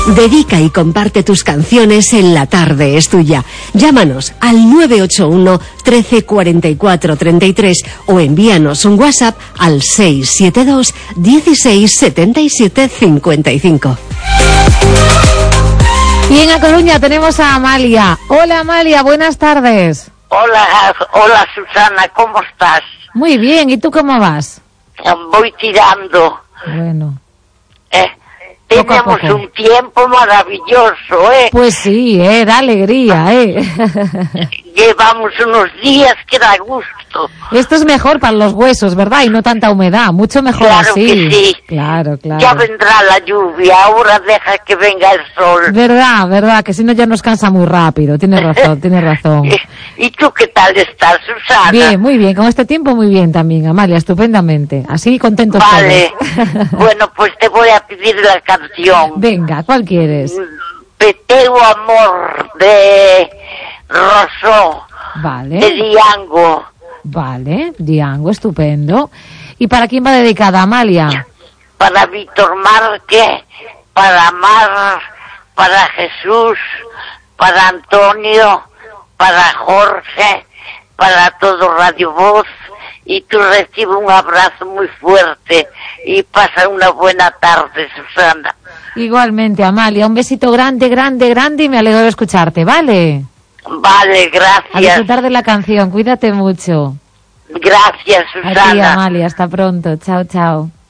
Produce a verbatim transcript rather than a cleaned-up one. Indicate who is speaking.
Speaker 1: Dedica y comparte tus canciones en La Tarde es Tuya. Llámanos al nueve ocho uno, trece, cuarenta y cuatro, treinta y tres o envíanos un WhatsApp al seis siete dos, dieciséis, setenta y siete, cincuenta y cinco.
Speaker 2: Y en A Coruña tenemos a Amalia. Hola Amalia, buenas tardes.
Speaker 3: Hola, hola Susana, ¿cómo estás?
Speaker 2: Muy bien, ¿y tú cómo vas?
Speaker 3: Voy tirando.
Speaker 2: Bueno.
Speaker 3: Eh,
Speaker 2: Poco a
Speaker 3: Teníamos
Speaker 2: poco.
Speaker 3: un tiempo maravilloso, ¿eh?
Speaker 2: Pues sí, eh, da alegría, eh.
Speaker 3: Llevamos unos días que da gusto.
Speaker 2: Esto es mejor para los huesos, ¿verdad? Y no tanta humedad, mucho mejor
Speaker 3: Claro
Speaker 2: así.
Speaker 3: que sí.
Speaker 2: Claro, claro.
Speaker 3: Ya vendrá la lluvia, ahora deja que venga el sol.
Speaker 2: Verdad, verdad, que si no ya nos cansa muy rápido. Tienes razón, tienes razón.
Speaker 3: ¿Y tú qué tal estás, Susana?
Speaker 2: Bien, muy bien, con este tiempo muy bien también, Amalia, estupendamente. Así contentos
Speaker 3: Vale.
Speaker 2: todos.
Speaker 3: Bueno, pues te voy a pedir la canción.
Speaker 2: Venga, ¿cuál quieres?
Speaker 3: Peteo Amor de Rosó, de
Speaker 2: Vale,
Speaker 3: Diango.
Speaker 2: vale, Diango, estupendo. ¿Y para quién va dedicada, Amalia?
Speaker 3: Para Víctor Marque, para Mar, para Jesús, para Antonio, para Jorge, para todo Radio Voz, y tú recibe un abrazo muy fuerte y pasa una buena tarde, Susana.
Speaker 2: Igualmente, Amalia, un besito grande, grande, grande y me alegro de escucharte, ¿vale?
Speaker 3: Vale,
Speaker 2: A
Speaker 3: gracias.
Speaker 2: disfrutar de la canción, cuídate mucho.
Speaker 3: Gracias,
Speaker 2: A ti,
Speaker 3: Susana.
Speaker 2: Amalia, hasta pronto, chao, chao.